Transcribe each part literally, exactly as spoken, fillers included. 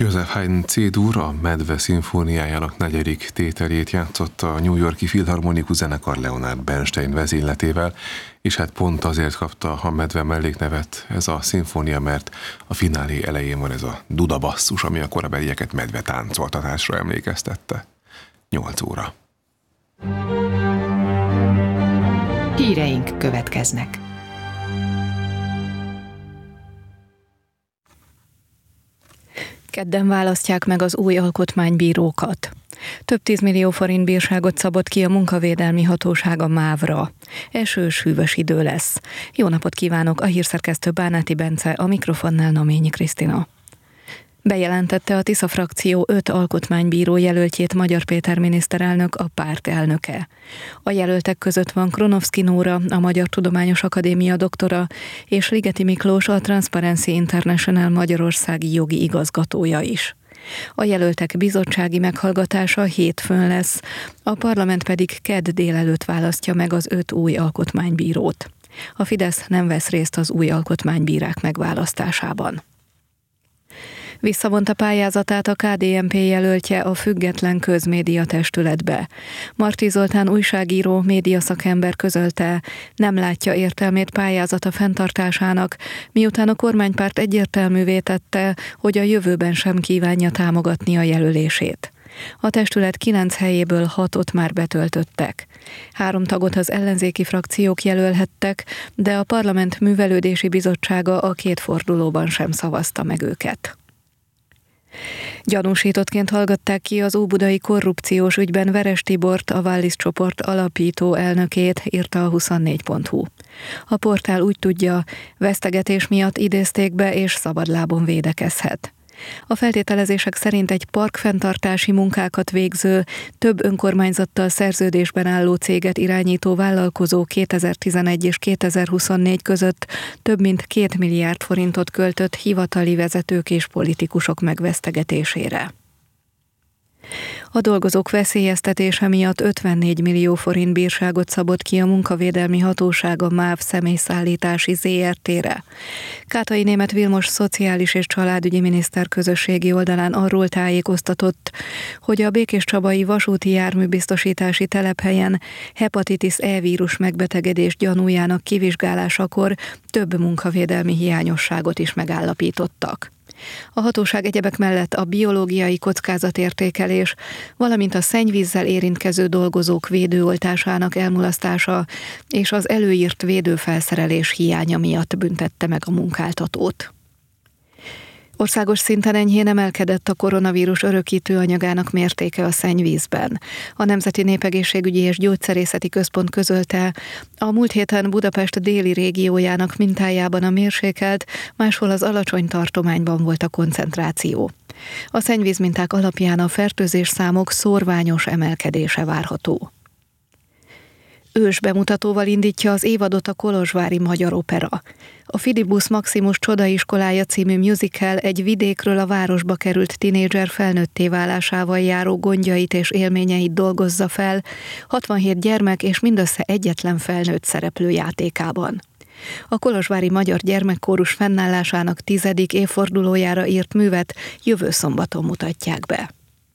Joseph Haydn C-dur a Medve szimfóniájának negyedik tételét játszotta a New York-i Filharmonikus Zenekar Leonard Bernstein vezényletével, és hát pont azért kapta a Medve melléknevet ez a szimfónia, mert a finálé elején van ez a duda basszus, ami a korabelieket medve táncoltatásra emlékeztette. Nyolc óra. Híreink következnek. Kedden választják meg az új alkotmánybírókat. Több tízmillió forint bírságot szabott ki a munkavédelmi hatóság a mávra. Esős, hűvös idő lesz. Jó napot kívánok, a hírszerkesztő Bánáti Bence, a mikrofonnál Noményi Krisztina. Bejelentette a Tisza frakció öt alkotmánybíró jelöltjét Magyar Péter miniszterelnök, a párt elnöke. A jelöltek között van Kronovszky Nóra, a Magyar Tudományos Akadémia doktora, és Ligeti Miklós, a Transparency International magyarországi jogi igazgatója is. A jelöltek bizottsági meghallgatása hétfőn lesz, a parlament pedig kedd délelőtt választja meg az öt új alkotmánybírót. A Fidesz nem vesz részt az új alkotmánybírák megválasztásában. Visszavonta pályázatát a ká dé en pé jelöltje a Független Közmédia Testületbe. Marti Zoltán újságíró, médiaszakember közölte, nem látja értelmét pályázata fenntartásának, miután a kormánypárt egyértelművé tette, hogy a jövőben sem kívánja támogatni a jelölését. A testület kilenc helyéből hatot már betöltöttek. Három tagot az ellenzéki frakciók jelölhettek, de a Parlament Művelődési Bizottsága a két fordulóban sem szavazta meg őket. Gyanúsítottként hallgatták ki az óbudai korrupciós ügyben Veres Tibort, a Wallis csoport alapító elnökét, írta a huszonnégy pont hu. A portál úgy tudja, vesztegetés miatt idézték be és szabadlábon védekezhet. A feltételezések szerint egy parkfenntartási munkákat végző, több önkormányzattal szerződésben álló céget irányító vállalkozó kétezer-tizenegy és kétezer-huszonnégy között több mint két milliárd forintot költött hivatali vezetők és politikusok megvesztegetésére. A dolgozók veszélyeztetése miatt ötvennégy millió forint bírságot szabott ki a munkavédelmi hatóság a MÁV személyszállítási zé er té-re. Kátai Németh Vilmos szociális és családügyi miniszter közösségi oldalán arról tájékoztatott, hogy a békéscsabai vasúti járműbiztosítási telephelyen hepatitis E vírus megbetegedés gyanújának kivizsgálásakor több munkavédelmi hiányosságot is megállapítottak. A hatóság egyebek mellett a biológiai kockázatértékelés, valamint a szennyvízzel érintkező dolgozók védőoltásának elmulasztása és az előírt védőfelszerelés hiánya miatt büntette meg a munkáltatót. Országos szinten enyhén emelkedett a koronavírus örökítő anyagának mértéke a szennyvízben. A Nemzeti Népegészségügyi és Gyógyszerészeti Központ közölte, a múlt héten Budapest déli régiójának mintájában a mérsékelt, máshol az alacsony tartományban volt a koncentráció. A szennyvízminták alapján a fertőzés számok szórványos emelkedése várható. Ős bemutatóval indítja az évadot a kolozsvári Magyar Opera. A Fidibus Maximus Csodaiskolája című musical egy vidékről a városba került tinédzser felnőtté válásával járó gondjait és élményeit dolgozza fel, hatvanhét gyermek és mindössze egyetlen felnőtt szereplő játékában. A kolozsvári Magyar Gyermekkórus fennállásának tizedik évfordulójára írt művet jövő szombaton mutatják be.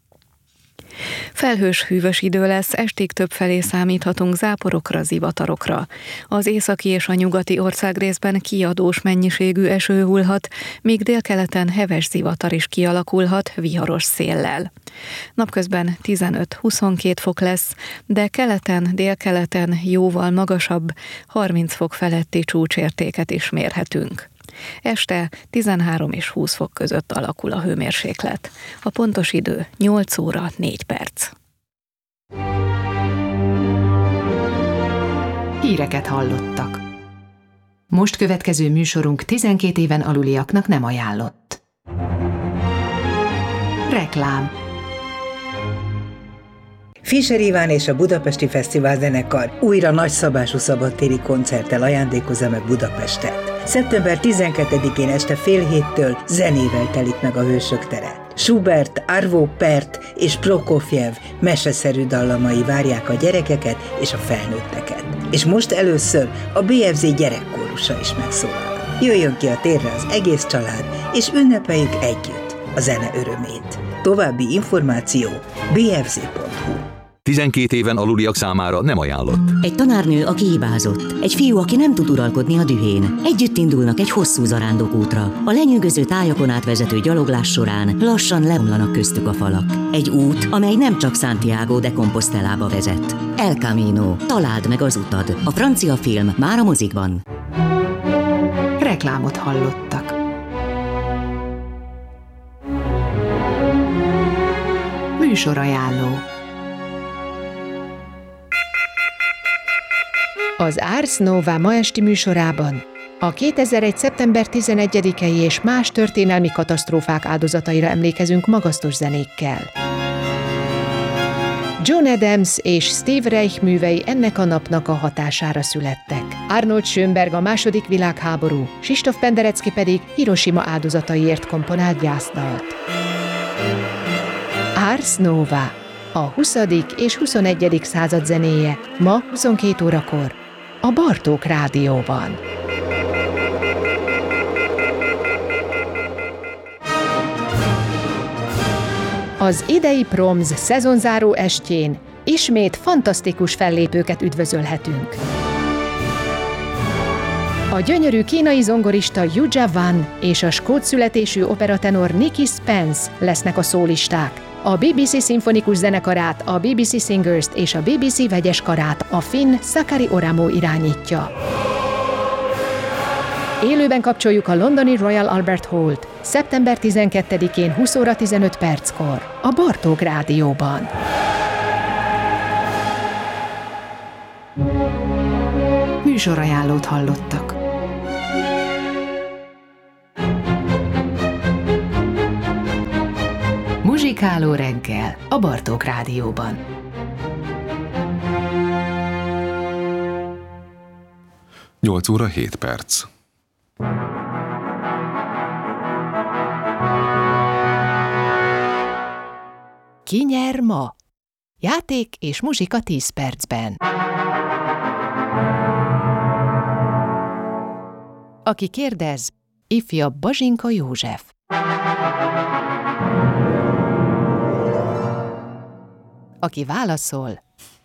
Felhős, hűvös idő lesz, estig többfelé számíthatunk záporokra, zivatarokra. Az északi és a nyugati országrészben kiadós mennyiségű eső hullhat, míg délkeleten heves zivatar is kialakulhat viharos széllel. Napközben tizenöt-huszonkettő fok lesz, de keleten, délkeleten jóval magasabb, harminc fok feletti csúcsértéket is mérhetünk. Este tizenhárom és húsz fok között alakul a hőmérséklet. A pontos idő nyolc óra négy perc. Híreket hallottak. Most következő műsorunk tizenkét éven aluliaknak nem ajánlott. Reklám. Fischer Iván és a Budapesti Fesztivál Zenekar újra nagyszabású szabadtéri koncerttel ajándékozza meg Budapestet. szeptember tizenkettedikén este fél héttől zenével telik meg a Hősök tere. Schubert, Arvo Pärt és Prokofjev meseszerű dallamai várják a gyerekeket és a felnőtteket. És most először a bé ef zé gyerekkórusa is megszólal. Jöjjön ki a térre az egész család, és ünnepeljük együtt a zene örömét. További információ bé ef zé pont hú. tizenkét éven aluliak számára nem ajánlott. Egy tanárnő, aki hibázott. Egy fiú, aki nem tud uralkodni a dühén. Együtt indulnak egy hosszú zarándokútra. A lenyűgöző tájakon átvezető gyaloglás során lassan leomlanak köztük a falak. Egy út, amely nem csak Santiago de Compostelába vezet. El Camino. Találd meg az utad. A francia film már a mozikban. Reklámot hallottak. Műsorajánló. Az Ars Nova ma esti műsorában a kétezer-egy. szeptember tizenegyedikei és más történelmi katasztrófák áldozataira emlékezünk magasztos zenékkel. John Adams és Steve Reich művei ennek a napnak a hatására születtek. Arnold Schönberg a második világháború, Krzysztof Penderecki pedig Hiroshima áldozataiért komponált gyászdalt. Ars Nova, a huszadik és huszonegyedik század zenéje, ma huszonkét órakor a Bartók Rádióban. Az idei Proms szezonzáró estjén ismét fantasztikus fellépőket üdvözölhetünk. A gyönyörű kínai zongorista Yu Jia Wan és a skót születésű operatenor Nicky Spence lesznek a szólisták. A bé bé cé szimfonikus zenekarát, a bé bé cé Singers-t és a bé bé cé vegyes karát a finn Sakari Oramo irányítja. Élőben kapcsoljuk a londoni Royal Albert Hall-t szeptember tizenkettedikén húsz óra tizenöt perckor a Bartók Rádióban. Műsorajánlót hallottak. Muzsikáló reggel a Bartók Rádióban. nyolc óra hét perc. Ki nyer ma? Játék és muzsika tíz percben. Aki kérdez, ifjabb Bazsinka József. Aki válaszol,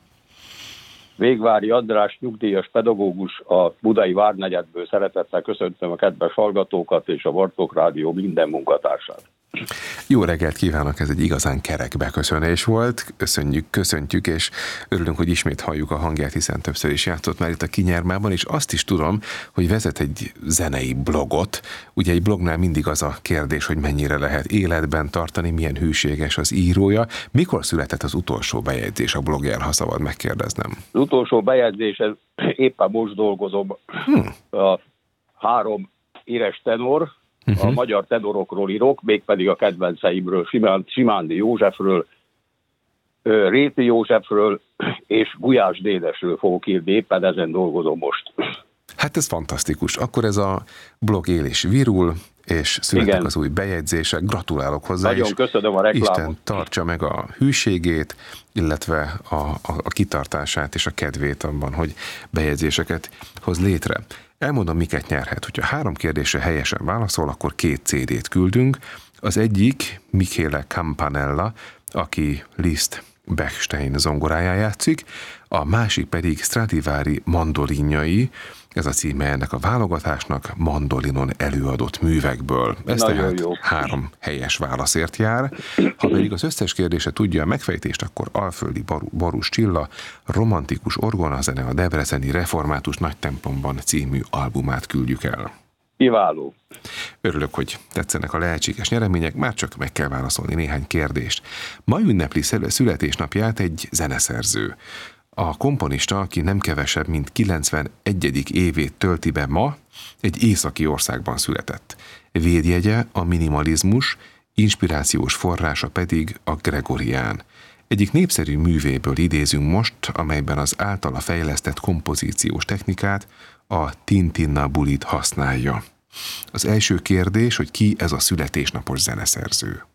Végvári András, nyugdíjas pedagógus, a Budai Várnegyedből szeretettel köszöntöm a kedves hallgatókat és a Bartók Rádió minden munkatársát. Jó reggelt kívánok, ez egy igazán kerek beköszönés volt. Köszönjük, köszöntjük, és örülünk, hogy ismét halljuk a hangját, hiszen többször is játszott már itt a Kinyermában, és azt is tudom, hogy vezet egy zenei blogot. Ugye egy blognál mindig az a kérdés, hogy mennyire lehet életben tartani, milyen hűséges az írója. Mikor született az utolsó bejegyzés a blogjára, ha szabad megkérdeznem? Az utolsó bejegyzés, éppen most dolgozom, hmm. a három éres tenor, Uh-huh. A magyar tenorokról írok, mégpedig a kedvenceimről, Simándi Józsefről, Réti Józsefről és Gulyás Dédesről fogok írni, éppen ezen dolgozom most. Hát ez fantasztikus. Akkor ez a blog él és virul, és születtek Igen. az új bejegyzések. Gratulálok hozzá. Nagyon és köszönöm a reklámot. Isten tartsa meg a hűségét, illetve a, a, a kitartását és a kedvét abban, hogy bejegyzéseket hoz létre. Elmondom, miket nyerhet. Hogyha három kérdésre helyesen válaszol, akkor két cé dét küldünk. Az egyik Michele Campanella, aki Liszt Bechstein zongoráján játszik, a másik pedig Stradivari mandolinjai, ez a címe ennek a válogatásnak, mandolinon előadott művekből. Ez Nagyon tehát jó. három helyes válaszért jár. Ha pedig az összes kérdése tudja a megfejtést, akkor Alföldi Barus Csilla romantikus orgonazene a Debreceni Református Nagytemplomban című albumát küldjük el. Kiváló. Örülök, hogy tetszenek a lehetséges nyeremények, már csak meg kell válaszolni néhány kérdést. Ma ünnepli születésnapját egy zeneszerző. A komponista, aki nem kevesebb, mint kilencvenegyedik évét tölti be ma, egy északi országban született. Védjegye a minimalizmus, inspirációs forrása pedig a gregorián. Egyik népszerű művéből idézünk most, amelyben az általa fejlesztett kompozíciós technikát, a tintinnabulit használja. Az első kérdés, hogy ki ez a születésnapos zeneszerző?